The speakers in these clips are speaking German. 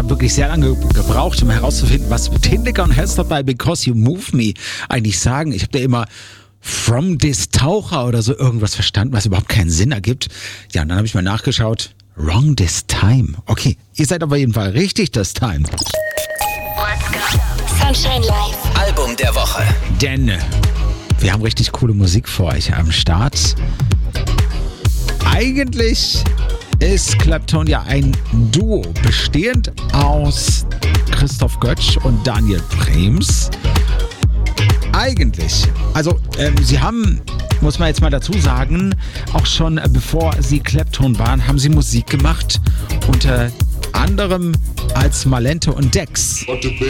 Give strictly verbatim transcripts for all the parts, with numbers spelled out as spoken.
wirklich sehr lange gebraucht, um herauszufinden, was Tinlicker und Hester bei Because You Move Me eigentlich sagen. Ich habe da immer From This Taucher oder so irgendwas verstanden, was überhaupt keinen Sinn ergibt. Ja, und dann habe ich mal nachgeschaut. Wrong This Time. Okay, ihr seid auf jeden Fall richtig this time. Sunshine Live. Album der Woche. Denn wir haben richtig coole Musik für euch am Start. Eigentlich ist Clapton ja ein Duo, bestehend aus Christoph Götsch und Daniel Brems. Eigentlich. Also, ähm, sie haben, muss man jetzt mal dazu sagen, auch schon äh, bevor sie Clapton waren, haben sie Musik gemacht. Unter anderem als Malente und Dex.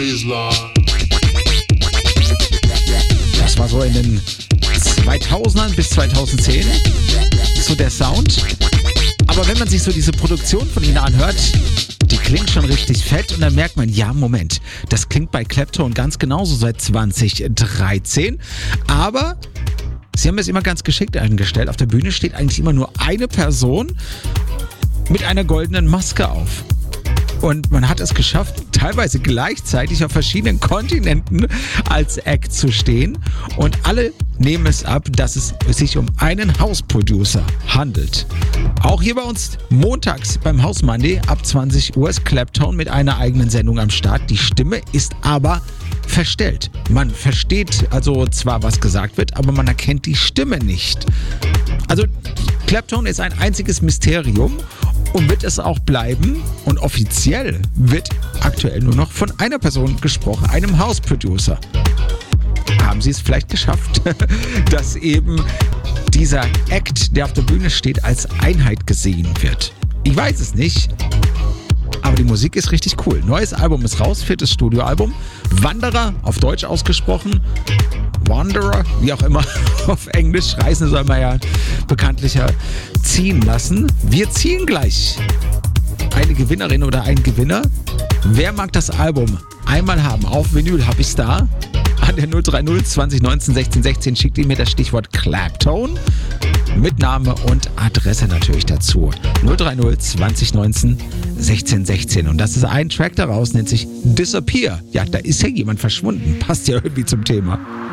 Das war so in den zweitausendern bis zweitausendzehn. So der Sound. Aber wenn man sich so diese Produktion von ihnen anhört, die klingt schon richtig fett und dann merkt man, ja, Moment, das klingt bei Clapton ganz genauso seit zwanzig dreizehn. Aber sie haben es immer ganz geschickt eingestellt. Auf der Bühne steht eigentlich immer nur eine Person mit einer goldenen Maske auf. Und man hat es geschafft, teilweise gleichzeitig auf verschiedenen Kontinenten als Act zu stehen. Und alle nehmen es ab, dass es sich um einen House-Producer handelt. Auch hier bei uns montags beim House Monday ab zwanzig Uhr ist Clapton mit einer eigenen Sendung am Start. Die Stimme ist aber verstellt. Man versteht also zwar, was gesagt wird, aber man erkennt die Stimme nicht. Also Clapton ist ein einziges Mysterium. Und wird es auch bleiben. Und offiziell wird aktuell nur noch von einer Person gesprochen, einem House-Producer. Haben sie es vielleicht geschafft, dass eben dieser Act, der auf der Bühne steht, als Einheit gesehen wird? Ich weiß es nicht. Aber die Musik ist richtig cool. Neues Album ist raus, viertes Studioalbum. Wanderer, auf Deutsch ausgesprochen. Wanderer, wie auch immer, auf Englisch. Reisen soll man ja bekanntlich ziehen lassen. Wir ziehen gleich eine Gewinnerin oder einen Gewinner. Wer mag das Album einmal haben? Auf Vinyl habe ich es da. An der null drei null zwanzig neunzehn sechzehn sechzehn schickt ihr mir das Stichwort Clapton mit Name und Adresse natürlich dazu. null drei null zwanzig neunzehn sechzehn sechzehn. Und das ist ein Track daraus, nennt sich Disappear. Ja, da ist ja jemand verschwunden. Passt ja irgendwie zum Thema.